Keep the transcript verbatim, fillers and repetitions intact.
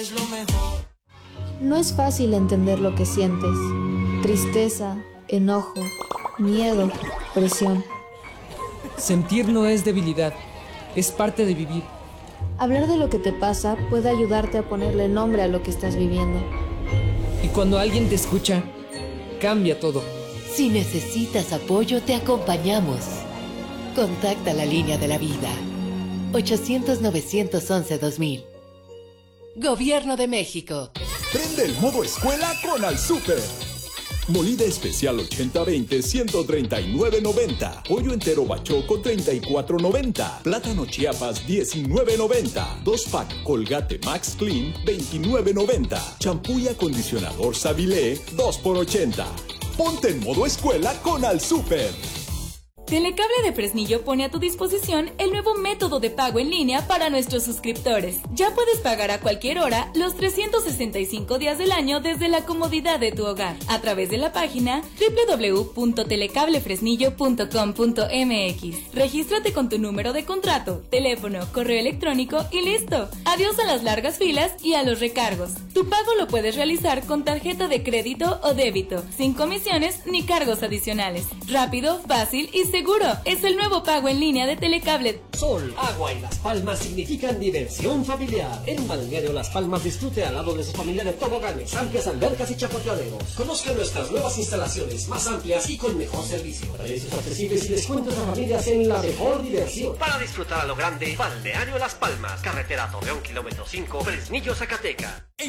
No es fácil entender lo que sientes. Tristeza, enojo, miedo, presión. Sentir no es debilidad, es parte de vivir. Hablar de lo que te pasa puede ayudarte a ponerle nombre a lo que estás viviendo. Y cuando alguien te escucha, cambia todo. Si necesitas apoyo, te acompañamos. Contacta la línea de la vida. ochocientos, novecientos once, dos mil. Gobierno de México. Prende el modo escuela con Al Súper. Molida especial ochenta veinte, ciento treinta y nueve noventa. Pollo entero bachoco, treinta y cuatro noventa. Plátano Chiapas, diecinueve noventa. Dos pack Colgate Max Clean, veintinueve noventa. Champú y acondicionador Savilé, dos por ochenta. Ponte en modo escuela con Al Súper. Telecable de Fresnillo pone a tu disposición el nuevo método de pago en línea para nuestros suscriptores. Ya puedes pagar a cualquier hora los trescientos sesenta y cinco días del año desde la comodidad de tu hogar a través de la página doble u doble u doble u punto telecablefresnillo punto com punto m x. Regístrate con tu número de contrato, teléfono, correo electrónico y listo. Adiós a las largas filas y a los recargos. Tu pago lo puedes realizar con tarjeta de crédito o débito, sin comisiones ni cargos adicionales. Rápido, fácil y seguro. Seguro, es el nuevo pago en línea de Telecable. Sol, agua y Las Palmas significan diversión familiar. En Balneario Las Palmas disfrute al lado de su familia de toboganes, amplias albercas y chapoteaderos. Conozca nuestras nuevas instalaciones, más amplias y con mejor servicio. Precios accesibles y descuentos a familias en la mejor diversión. Para disfrutar a lo grande, Balneario Las Palmas, carretera Torreón, kilómetro cinco, Fresnillo, Zacatecas.